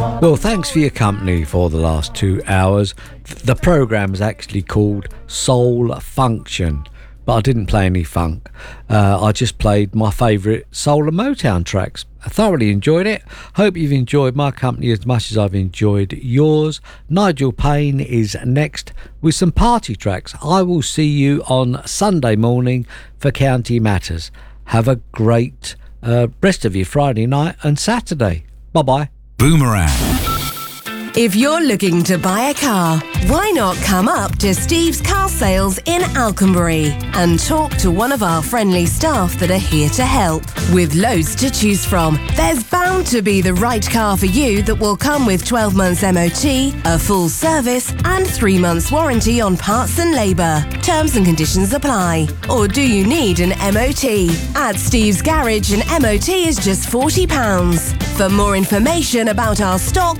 Well, thanks for your company for the last 2 hours. The programme is actually called Soul Function, but I didn't play any funk. I just played my favourite soul and Motown tracks. I thoroughly enjoyed it. Hope you've enjoyed my company as much as I've enjoyed yours. Nigel Payne is next with some party tracks. I will see you on Sunday morning for County Matters. Have a great rest of your Friday night and Saturday. Bye-bye. Boomerang. If you're looking to buy a car, why not come up to Steve's Car Sales in Alconbury and talk to one of our friendly staff that are here to help. With loads to choose from, there's bound to be the right car for you that will come with 12 months MOT, a full service and 3 months warranty on parts and labour. Terms and conditions apply. Or do you need an MOT? At Steve's Garage, an MOT is just £40. For more information about our stock,